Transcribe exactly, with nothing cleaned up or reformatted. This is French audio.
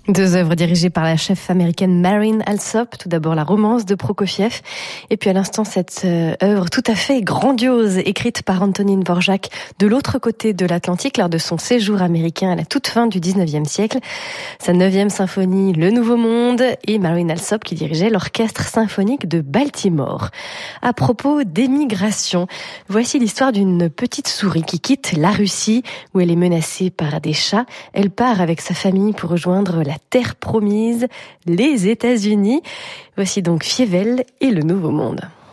Deux œuvres dirigées par la chef américaine Marin Alsop. Tout d'abord la romance de Prokofiev, et puis à l'instant cette euh, œuvre tout à fait grandiose, écrite par Antonin Dvorak de l'autre côté de l'Atlantique lors de son séjour américain à la toute fin du dix-neuvième siècle. Sa neuvième symphonie, Le Nouveau Monde, et Marin Alsop qui dirigeait l'orchestre symphonique de Baltimore. À propos d'émigration, voici l'histoire d'une petite souris qui quitte la Russie où elle est menacée par des chats. Elle part avec sa famille pour rejoindre la terre promise, les États-Unis. Voici donc Fievel et Le Nouveau Monde.